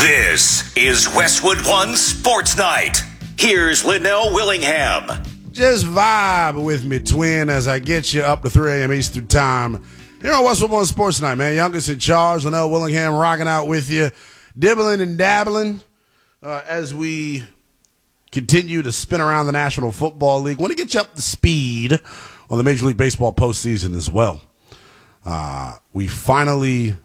This is Westwood One Sports Night. Here's Linnell Willingham. Just vibe with me, twin, as I get you up to 3 a.m. Eastern Time. Here on Westwood One Sports Night, man. Youngest in charge, Linnell Willingham, rocking out with you, dibbling and dabbling as we continue to spin around the National Football League. Want to get you up to speed on the Major League Baseball postseason as well. We finally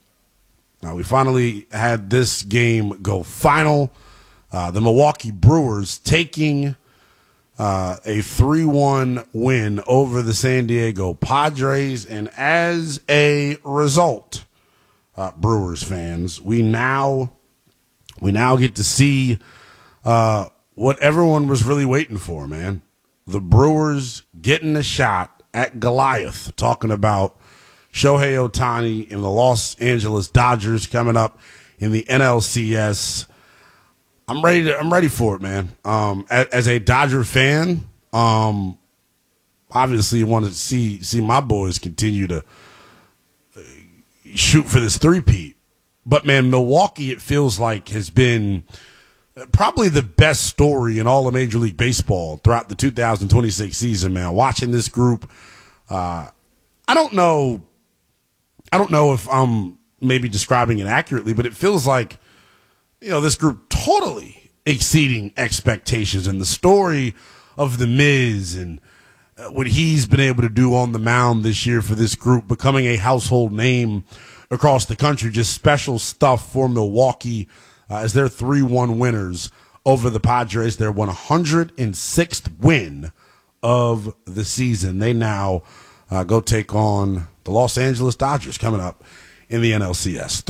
had this game go final. The Milwaukee Brewers taking a 3-1 win over the San Diego Padres. And as a result, Brewers fans, we now get to see what everyone was really waiting for, man. The Brewers getting a shot at Goliath, talking about Shohei Ohtani and the Los Angeles Dodgers coming up in the NLCS. I'm ready for it, man. As a Dodger fan, obviously you want to see my boys continue to shoot for this three-peat. But, man, Milwaukee, it feels like, has been probably the best story in all of Major League Baseball throughout the 2026 season, man. Watching this group, I don't know if I'm maybe describing it accurately, but it feels like, this group totally exceeding expectations, and the story of The Miz and what he's been able to do on the mound this year for this group, becoming a household name across the country. Just special stuff for Milwaukee as they're 3-1 winners over the Padres. Their 106th win of the season. They now go take on the Los Angeles Dodgers coming up in the NLCS.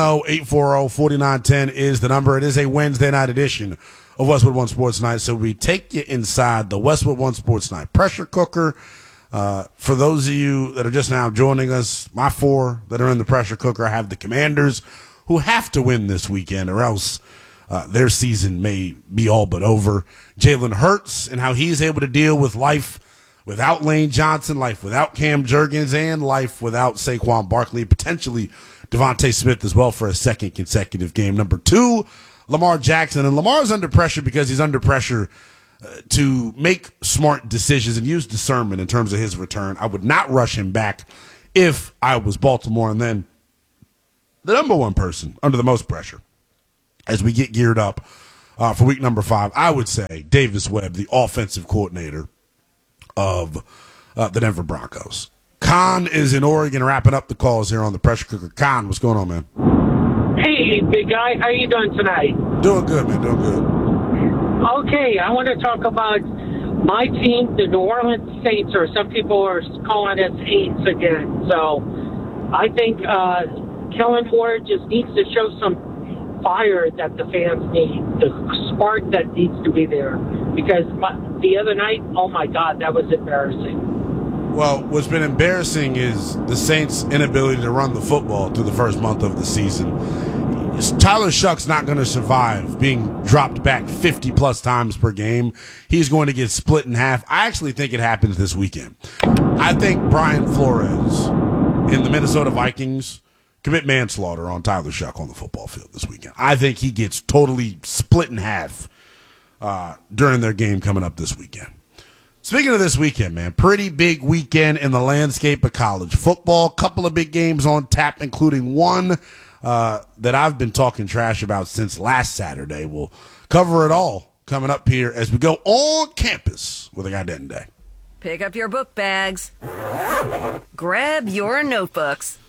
310-840-4910 is the number. It is a Wednesday night edition of Westwood One Sports Night, so we take you inside the Westwood One Sports Night pressure cooker. For those of you that are just now joining us, my four that are in the pressure cooker, I have the Commanders, who have to win this weekend or else their season may be all but over. Jalen Hurts and how he's able to deal with life without Lane Johnson, life without Cam Jurgens, and life without Saquon Barkley, potentially Devontae Smith as well for a second consecutive game. Number 2, Lamar Jackson. And Lamar's under pressure because he's under pressure to make smart decisions and use discernment in terms of his return. I would not rush him back if I was Baltimore. And then the number one person under the most pressure as we get geared up for week number 5, I would say Davis Webb, the offensive coordinator of the Denver Broncos. Khan is in Oregon wrapping up the calls here on the pressure cooker. Khan, what's going on, man? Hey, big guy. How you doing tonight? Doing good, man. Doing good. Okay, I want to talk about my team, the New Orleans Saints, or some people are calling it Saints again. So I think Kellen Ford just needs to show some fire that the fans need, the spark that needs to be there. Because the other night, oh my God, that was embarrassing. Well, what's been embarrassing is the Saints' inability to run the football through the first month of the season. Tyler Shuck's not going to survive being dropped back 50-plus times per game. He's going to get split in half. I actually think it happens this weekend. I think Brian Flores and the Minnesota Vikings commit manslaughter on Tyler Shuck on the football field this weekend. I think he gets totally split in half during their game coming up this weekend. Speaking of this weekend, man, pretty big weekend in the landscape of college football. Couple of big games on tap, including one that I've been talking trash about since last Saturday. We'll cover it all coming up here as we go on campus with a guy Denton Day. Pick up your book bags. Grab your notebooks.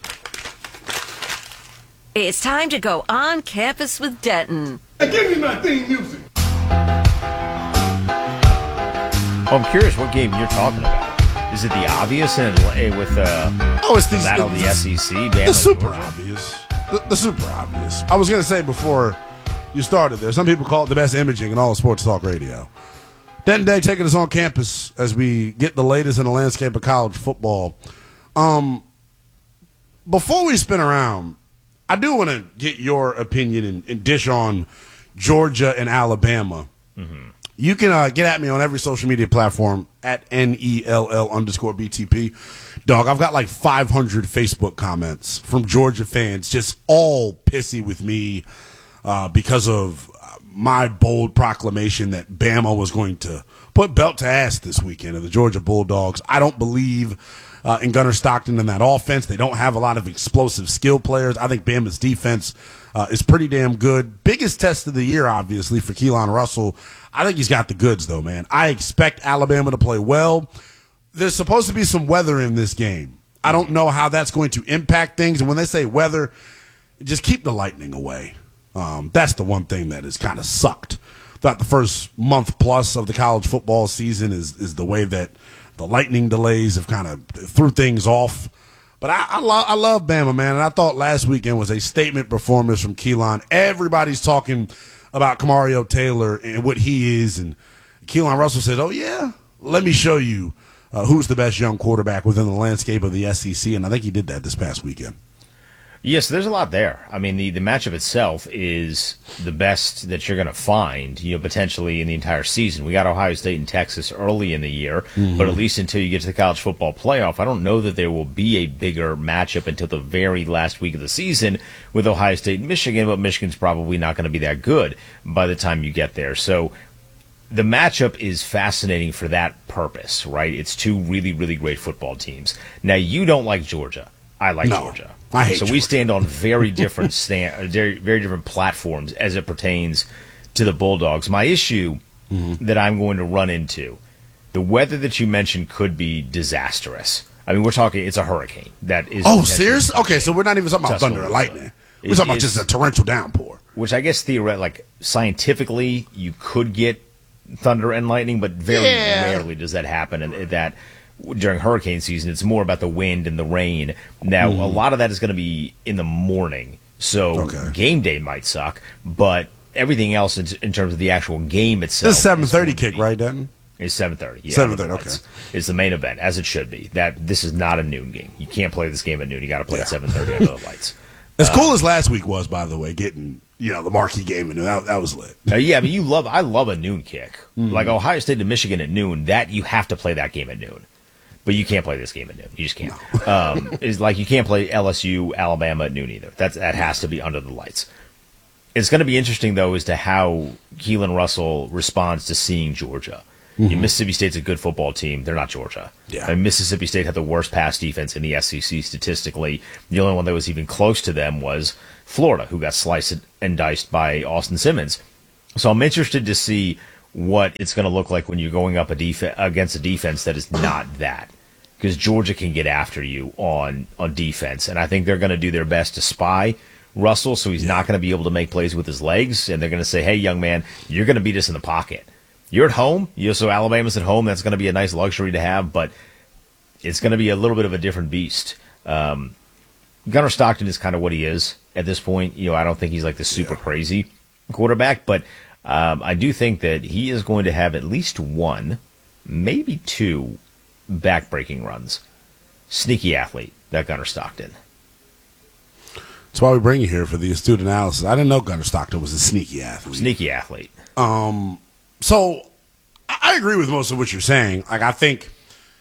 It's time to go on campus with Denton. Hey, give me my theme music. I'm curious what game you're talking about. Is it the obvious and with it's the battle of the SEC? The super obvious. The super obvious. I was going to say before you started there, some people call it the best imaging in all of sports talk radio. Denton Day taking us on campus as we get the latest in the landscape of college football. Before we spin around, I do want to get your opinion and dish on Georgia and Alabama. Mm-hmm. You can get at me on every social media platform at NELL_BTP. Dog, I've got like 500 Facebook comments from Georgia fans just all pissy with me because of my bold proclamation that Bama was going to put belt to ass this weekend of the Georgia Bulldogs. I don't believe in Gunnar Stockton in that offense. They don't have a lot of explosive skill players. I think Bama's defense is pretty damn good. Biggest test of the year, obviously, for Keelan Russell. I think he's got the goods, though, man. I expect Alabama to play well. There's supposed to be some weather in this game. I don't know how that's going to impact things. And when they say weather, just keep the lightning away. That's the one thing that has kind of sucked throughout the first month plus of the college football season is the way that the lightning delays have kind of threw things off. But I love Bama, man, and I thought last weekend was a statement performance from Keelan. Everybody's talking about Kamario Taylor and what he is, and Keelan Russell said, oh, yeah, let me show you who's the best young quarterback within the landscape of the SEC, and I think he did that this past weekend. Yes, there's a lot there. I mean, the matchup itself is the best that you're going to find, potentially in the entire season. We got Ohio State and Texas early in the year, but at least until you get to the college football playoff, I don't know that there will be a bigger matchup until the very last week of the season with Ohio State and Michigan, but Michigan's probably not going to be that good by the time you get there. So the matchup is fascinating for that purpose, right? It's two really, really great football teams. Now, you don't like Georgia. I like Georgia. I hate so Georgia. We stand on very different very different platforms as it pertains to the Bulldogs. My issue that I'm going to run into, the weather that you mentioned could be disastrous. I mean, we're talking, it's a hurricane. That is. Oh, serious? Okay, so we're not even talking about thunder and lightning. We're talking about just a torrential downpour. Which I guess scientifically, you could get thunder and lightning, but very rarely does that happen. And that during hurricane season, it's more about the wind and the rain. Now, a lot of that is going to be in the morning, so game day might suck, but everything else in terms of the actual game itself. This is 7:30 kick, right, Denton? It's 7:30. Yeah, 7:30, okay. It's the main event, as it should be. This is not a noon game. You can't play this game at noon. You got to play at 7:30 under the lights. As cool as last week was, by the way, getting the marquee game at noon, that was lit. Yeah, but I love a noon kick. Like Ohio State to Michigan at noon. That you have to play that game at noon. But you can't play this game at noon. You just can't. No. It's like you can't play LSU, Alabama at noon either. That has to be under the lights. It's going to be interesting, though, as to how Keelan Russell responds to seeing Georgia. Mississippi State's a good football team. They're not Georgia. Yeah. I mean, Mississippi State had the worst pass defense in the SEC statistically. The only one that was even close to them was Florida, who got sliced and diced by Austin Simmons. So I'm interested to see what it's going to look like when you're going up against a defense that is not that. Because Georgia can get after you on defense. And I think they're going to do their best to spy Russell, so he's not going to be able to make plays with his legs. And they're going to say, hey, young man, you're going to beat us in the pocket. You're at home. So Alabama's at home. That's going to be a nice luxury to have. But it's going to be a little bit of a different beast. Gunnar Stockton is kind of what he is at this point. I don't think he's like the super crazy quarterback. But I do think that he is going to have at least one, maybe two, back-breaking runs. Sneaky athlete, that Gunnar Stockton. That's why we bring you here for the astute analysis. I didn't know Gunnar Stockton was a sneaky athlete. Sneaky athlete. So I agree with most of what you're saying. Like I think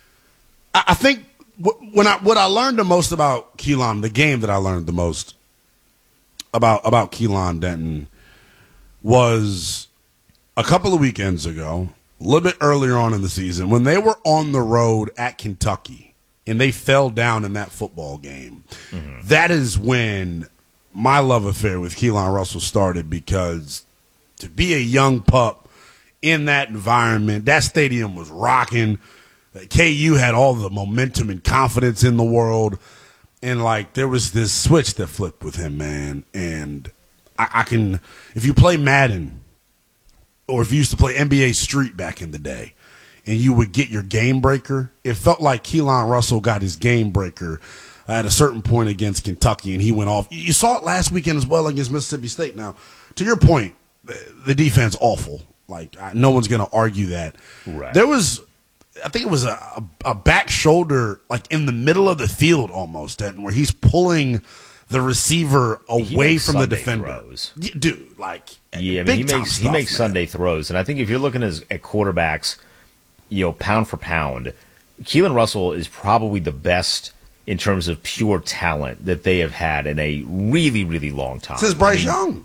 what I learned the most about Keelan, the game that I learned the most about Keelan Denton was a couple of weekends ago, a little bit earlier on in the season, when they were on the road at Kentucky and they fell down in that football game. That is when my love affair with Keelan Russell started, because to be a young pup in that environment, that stadium was rocking. KU had all the momentum and confidence in the world. And, there was this switch that flipped with him, man. And I can, if you play Madden, or if you used to play NBA Street back in the day, and you would get your game breaker, it felt like Keelan Russell got his game breaker at a certain point against Kentucky, and he went off. You saw it last weekend as well against Mississippi State. Now, to your point, the defense awful. No one's going to argue that. Right. There was, I think it was a back shoulder, in the middle of the field almost, where he's pulling the receiver away from the defender. Dude, he makes Sunday throws. And I think if you're looking at quarterbacks, pound for pound, Keelan Russell is probably the best in terms of pure talent that they have had in a really, really long time. Since Bryce Young.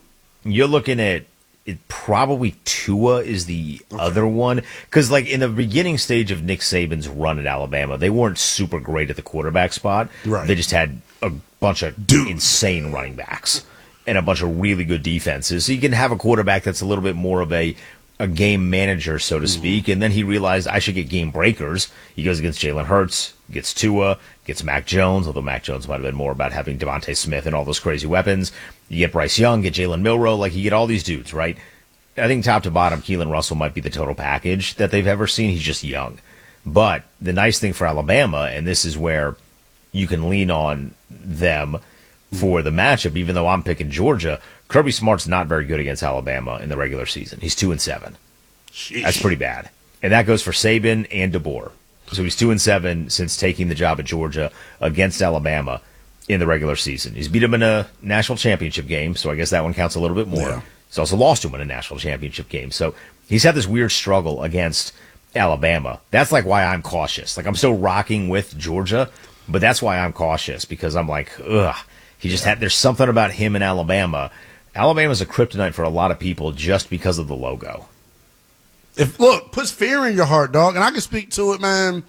you're looking at it. Probably Tua is the other one, because like in the beginning stage of Nick Saban's run at Alabama, they weren't super great at the quarterback spot. Right. They just had a bunch of insane running backs and a bunch of really good defenses. So you can have a quarterback that's a little bit more of a game manager, so to speak. And then he realized I should get game breakers. He goes against Jalen Hurts, gets Tua, gets Mac Jones, although Mac Jones might have been more about having Devontae Smith and all those crazy weapons. You get Bryce Young, get Jalen Milroe, like you get all these dudes, right? I think top to bottom, Keelan Russell might be the total package that they've ever seen. He's just young. But the nice thing for Alabama, and this is where you can lean on them for the matchup, even though I'm picking Georgia, Kirby Smart's not very good against Alabama in the regular season. He's 2-7. Sheesh. That's pretty bad. And that goes for Saban and DeBoer. So he's 2-7 since taking the job at Georgia against Alabama in the regular season. He's beat him in a national championship game, so I guess that one counts a little bit more. Yeah. He's also lost to him in a national championship game. So he's had this weird struggle against Alabama. That's like why I'm cautious. Like I'm still rocking with Georgia, but that's why I'm cautious, because I'm like, ugh. He just had, there's something about him in Alabama. Alabama's a kryptonite for a lot of people just because of the logo. Look, puts fear in your heart, dog, and I can speak to it, man.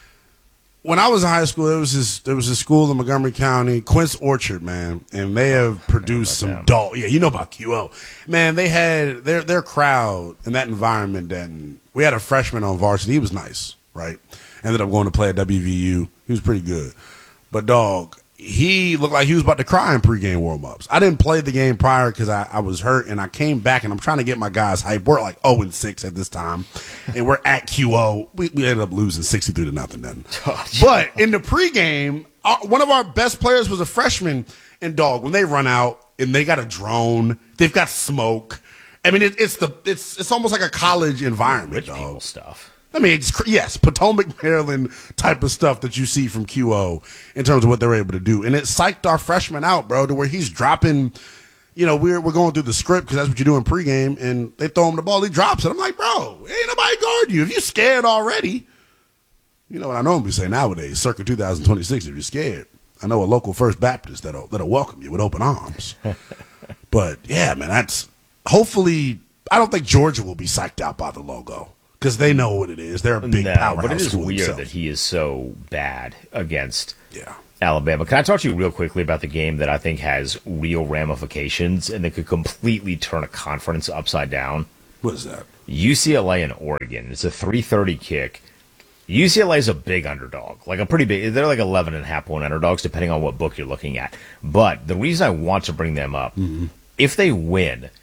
When I was in high school, there was a school in Montgomery County, Quince Orchard, man, and they have produced some dog. Yeah, you know about QO, man. They had their crowd in that environment. And we had a freshman on varsity. He was nice, right? Ended up going to play at WVU. He was pretty good, but dog, he looked like he was about to cry in pregame warm-ups. I didn't play the game prior because I was hurt, and I came back, and I'm trying to get my guys hyped. We're like 0-6 at this time, and we're at QO. We ended up losing 63-0 then. But in the pregame, one of our best players was a freshman, and dog, when they run out and they got a drone, they've got smoke. I mean, it's almost like a college environment, Rich dog. people stuff. I mean, yes, Potomac, Maryland type of stuff that you see from QO in terms of what they're able to do. And it psyched our freshman out, bro, to where he's dropping, we're going through the script because that's what you do in pregame, and they throw him the ball, he drops it. I'm like, bro, ain't nobody guard you. If you're scared already, you know what I normally say nowadays, circa 2026, if you're scared. I know a local First Baptist that'll welcome you with open arms. But, yeah, man, that's hopefully – I don't think Georgia will be psyched out by the logo. Because they know what it is. They're a big powerhouse. But it is school weird themselves. that he is so bad against Alabama. Can I talk to you real quickly about the game that I think has real ramifications and that could completely turn a conference upside down? What is that? UCLA and Oregon. It's a 3:30 kick. UCLA is a big underdog, like a pretty big. They're like 11.5-point underdogs, depending on what book you're looking at. But the reason I want to bring them up, if they win,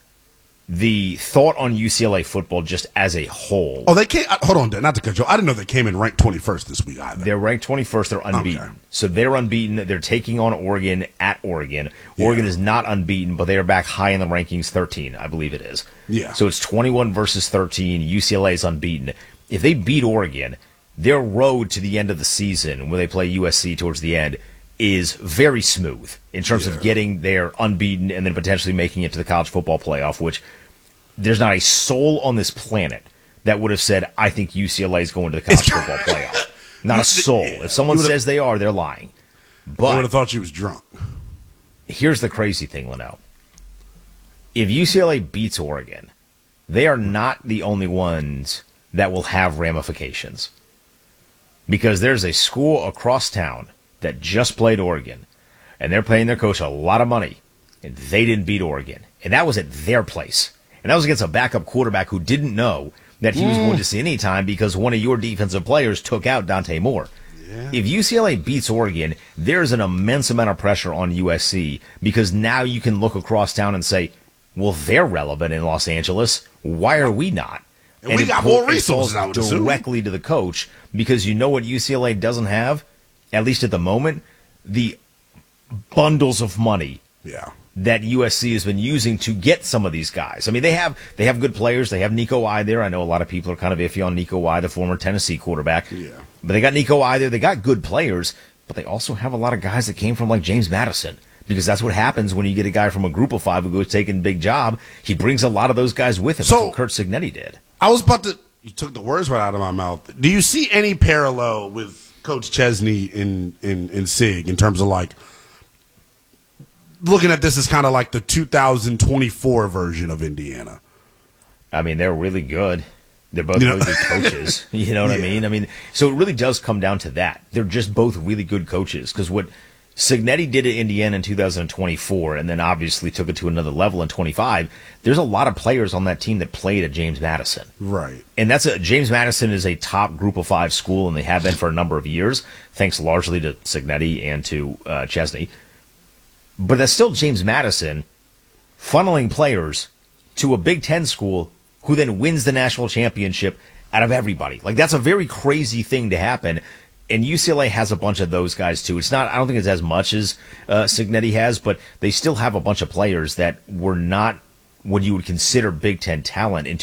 the thought on UCLA football just as a whole. Oh, they came. Hold on, not to cut you. I didn't know they came in ranked 21st this week either. They're ranked 21st. They're unbeaten. Okay. So they're unbeaten. They're taking on Oregon at Oregon. Yeah. Oregon is not unbeaten, but they are back high in the rankings, 13, I believe it is. Yeah. So it's 21 versus 13. UCLA is unbeaten. If they beat Oregon, their road to the end of the season, when they play USC towards the end, is very smooth in terms of getting there unbeaten and then potentially making it to the college football playoff, which there's not a soul on this planet that would have said, I think UCLA is going to the college football playoff. Not a soul. If someone says they are, they're lying. But I would have thought you was drunk. Here's the crazy thing, Linnell. If UCLA beats Oregon, they are not the only ones that will have ramifications. Because there's a school across town that just played Oregon, and they're paying their coach a lot of money, and they didn't beat Oregon. And that was at their place. And that was against a backup quarterback who didn't know that he was going to see any time because one of your defensive players took out Dante Moore. Yeah. If UCLA beats Oregon, there's an immense amount of pressure on USC because now you can look across town and say, well, they're relevant in Los Angeles. Why are we not? And we got more resources out directly to the coach because you know what UCLA doesn't have, at least at the moment, the bundles of money that USC has been using to get some of these guys. I mean, they have good players. They have Nico I there. I know a lot of people are kind of iffy on Nico I, the former Tennessee quarterback. Yeah. But they got Nico I there. They got good players, but they also have a lot of guys that came from like James Madison. Because that's what happens when you get a guy from a group of five who goes taking a big job. He brings a lot of those guys with him. So, that's what Kurt Cignetti did. I was about to – you took the words right out of my mouth. Do you see any parallel with Coach Chesney in SIG in terms of like looking at this as kind of like the 2024 version of Indiana. I mean, they're really good. They're both really good coaches. You know what I mean? I mean, so it really does come down to that. They're just both really good coaches, because what Cignetti did at Indiana in 2024, and then obviously took it to another level in 25. There's a lot of players on that team that played at James Madison. Right. And James Madison is a top group of 5 school, and they have been for a number of years, thanks largely to Cignetti and to Chesney. But that's still James Madison funneling players to a Big Ten school who then wins the national championship out of everybody. Like, that's a very crazy thing to happen. And UCLA has a bunch of those guys too. It's not, I don't think it's as much as Cignetti has, but they still have a bunch of players that were not what you would consider Big Ten talent in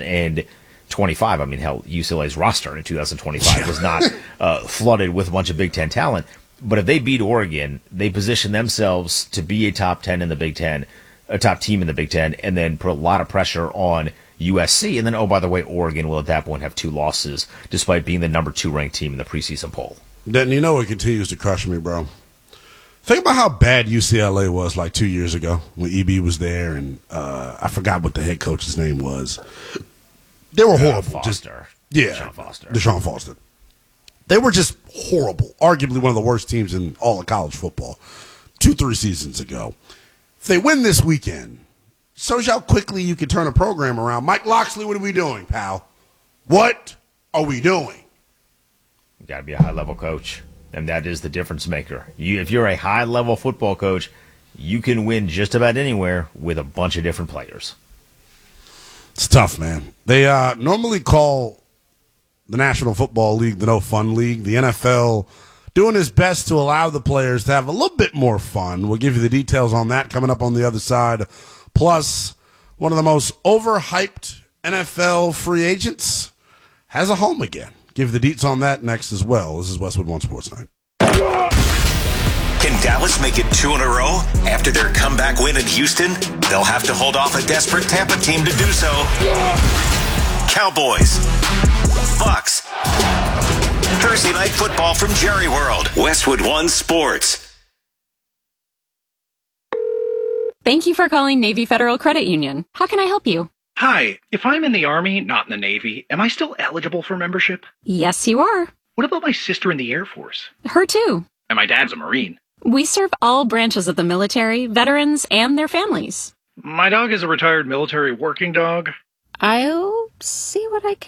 2025. I mean, hell, UCLA's roster in 2025 was not flooded with a bunch of Big Ten talent. But if they beat Oregon, they position themselves to be a top 10 in the Big Ten, a top team in the Big Ten, and then put a lot of pressure on USC. And then, oh, by the way, Oregon will at that point have 2 losses, despite being the number 2 ranked team in the preseason poll. Denton, you know it continues to crush me, bro. Think about how bad UCLA was like 2 years ago when EB was there, and I forgot what the head coach's name was. They were horrible. Foster. Deshaun Foster. They were just horrible. Arguably one of the worst teams in all of college football 2-3 seasons ago. If they win this weekend, shows you how quickly you can turn a program around. Mike Locksley, what are we doing, pal? What are we doing? You got to be a high-level coach, and that is the difference maker. If you're a high-level football coach, you can win just about anywhere with a bunch of different players. It's tough, man. They normally call the National Football League the No Fun League. The NFL doing its best to allow the players to have a little bit more fun. We'll give you the details on that coming up on the other side. Plus, one of the most overhyped NFL free agents has a home again. Give the deets on that next as well. This is Westwood One Sports Night. Can Dallas make it 2 in a row? After their comeback win in Houston, they'll have to hold off a desperate Tampa team to do so. Cowboys. Bucks. Thursday night football from Jerry World. Westwood One Sports. Thank you for calling Navy Federal Credit Union. How can I help you? Hi, if I'm in the Army, not in the Navy, am I still eligible for membership? Yes, you are. What about my sister in the Air Force? Her too. And my dad's a Marine. We serve all branches of the military, veterans, and their families. My dog is a retired military working dog. I'll see what I can